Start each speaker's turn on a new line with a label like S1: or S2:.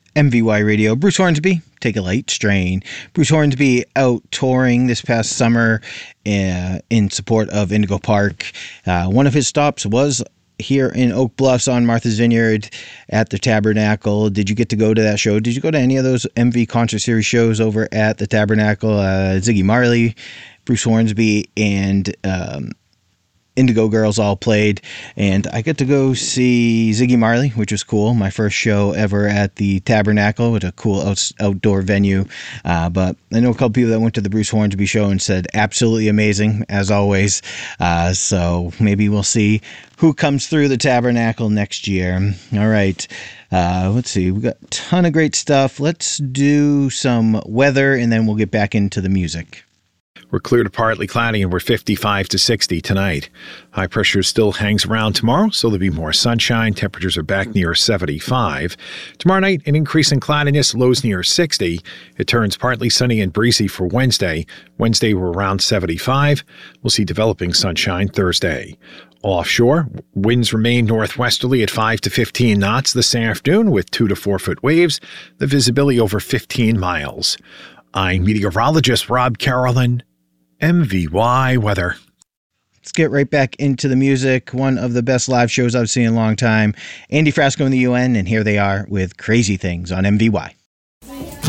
S1: MVY Radio. Bruce Hornsby, Take a Light Strain. Bruce Hornsby out touring this past summer in support of Indigo Park. One of his stops was here in Oak Bluffs on Martha's Vineyard at the Tabernacle. Did you get to go to that show? Did you go to any of those MV Concert Series shows over at the Tabernacle? Ziggy Marley, Bruce Hornsby, and Indigo Girls all played, and I got to go see Ziggy Marley, which was cool. My first show ever at the Tabernacle with a cool outdoor venue. But I know a couple people that went to the Bruce Hornsby show and said absolutely amazing, as always. So maybe we'll see who comes through the Tabernacle next year. All right. Let's see. We got a ton of great stuff. Let's do some weather, and then we'll get back into the music.
S2: We're clear to partly cloudy and we're 55 to 60 tonight. High pressure still hangs around tomorrow, so there'll be more sunshine. Temperatures are back near 75. Tomorrow night, an increase in cloudiness, lows near 60. It turns partly sunny and breezy for Wednesday. Wednesday, we're around 75. We'll see developing sunshine Thursday. Offshore, winds remain northwesterly at 5 to 15 knots this afternoon with 2 to 4 foot waves. The visibility over 15 miles. I'm meteorologist Rob Carolyn. MVY weather.
S1: Let's get right back into the music. One of the best live shows I've seen in a long time. Andy Frasco and the UN, and here they are with Crazy Things on MVY.